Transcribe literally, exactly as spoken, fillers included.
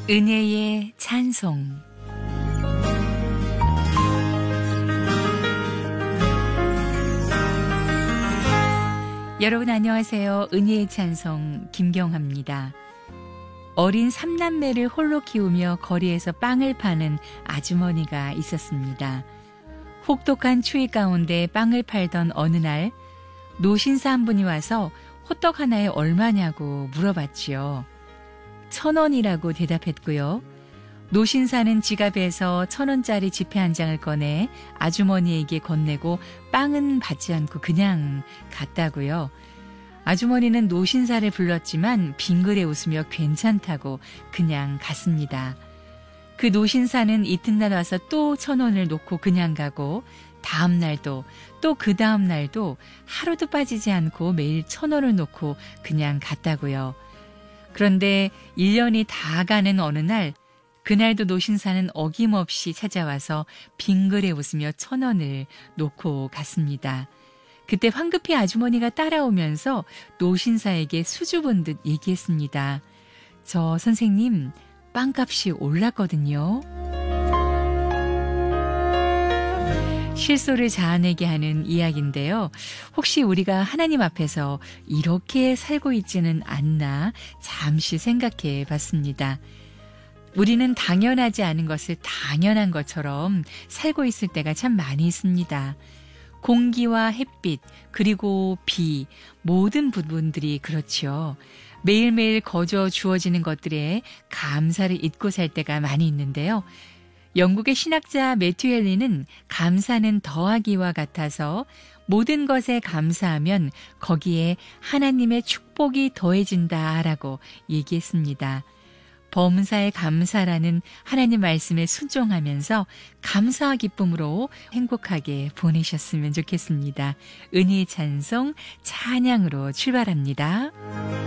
은혜의 찬송. 여러분 안녕하세요. 은혜의 찬송 김경화입니다. 어린 삼남매를 홀로 키우며 거리에서 빵을 파는 아주머니가 있었습니다. 혹독한 추위 가운데 빵을 팔던 어느 날 노신사 한 분이 와서 호떡 하나에 얼마냐고 물어봤지요. 천 원이라고 대답했고요. 노신사는 지갑에서 천 원짜리 지폐 한 장을 꺼내 아주머니에게 건네고 빵은 받지 않고 그냥 갔다고요. 아주머니는 노신사를 불렀지만 빙그레 웃으며 괜찮다고 그냥 갔습니다. 그 노신사는 이튿날 와서 또 천 원을 놓고 그냥 가고 다음 날도 또 그 다음 날도 하루도 빠지지 않고 매일 천 원을 놓고 그냥 갔다고요. 그런데 일 년이 다 가는 어느 날 그날도 노신사는 어김없이 찾아와서 빙그레 웃으며 천 원을 놓고 갔습니다. 그때 황급히 아주머니가 따라오면서 노신사에게 수줍은 듯 얘기했습니다. 저 선생님 빵값이 올랐거든요. 실소를 자아내게 하는 이야기인데요. 혹시 우리가 하나님 앞에서 이렇게 살고 있지는 않나 잠시 생각해 봤습니다. 우리는 당연하지 않은 것을 당연한 것처럼 살고 있을 때가 참 많이 있습니다. 공기와 햇빛, 그리고 비, 모든 부분들이 그렇지요. 매일매일 거저 주어지는 것들에 감사를 잊고 살 때가 많이 있는데요. 영국의 신학자 매튜 헨리는 감사는 더하기와 같아서 모든 것에 감사하면 거기에 하나님의 축복이 더해진다라고 얘기했습니다. 범사에 감사라는 하나님 말씀에 순종하면서 감사와 기쁨으로 행복하게 보내셨으면 좋겠습니다. 은혜의 찬송 찬양으로 출발합니다.